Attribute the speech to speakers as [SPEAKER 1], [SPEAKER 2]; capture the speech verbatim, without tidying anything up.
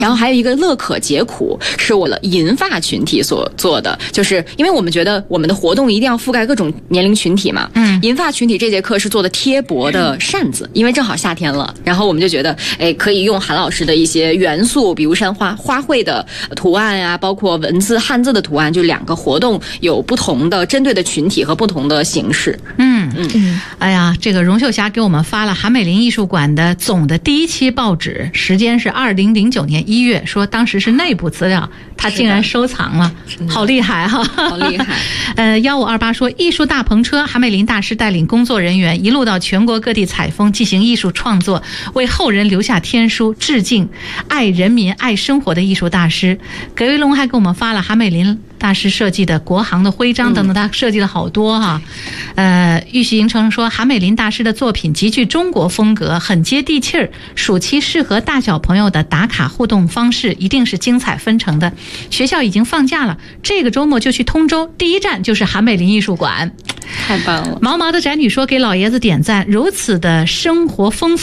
[SPEAKER 1] 然后还有一个乐可节苦，是我的银发群体所做的，就是因为我们觉得我们的活动一定要覆盖各种年龄群体嘛。嗯，银发群体这节课是做的贴薄的扇子，因为正好夏天了，然后我们就觉得，哎，可以用韩老师的一些元素，比如山花花卉的图案啊，包括文字汉字的图案，就两个活动有不同的针对的群体和不同的形式。
[SPEAKER 2] 嗯嗯，哎呀，这个荣秀霞给我们发了韩美林艺术馆的总的第一期报纸，时间是二零零九年一月，说当时是内部资料，他竟然收藏了，好厉害哈、啊，
[SPEAKER 1] 好厉害。
[SPEAKER 2] 呃，幺五二八说，艺术大篷车，韩美林大师带领工作人员一路到全国各地采风，进行艺术创作，为后人留下天书，致敬爱人民、爱生活的艺术大师。葛维龙还给我们发了韩美林大师设计的国行的徽章等等，他设计了好多哈、嗯。呃，玉溪营城说，韩美林大师的作品极具中国风格，很接地气儿，暑期适合大小朋友的打卡互动方式一定是精彩纷呈的。学校已经放假了，这个周末就去通州，第一站就是韩美林艺术馆。
[SPEAKER 1] 太棒了！
[SPEAKER 2] 毛毛的宅女说，给老爷子点赞，如此的生活丰富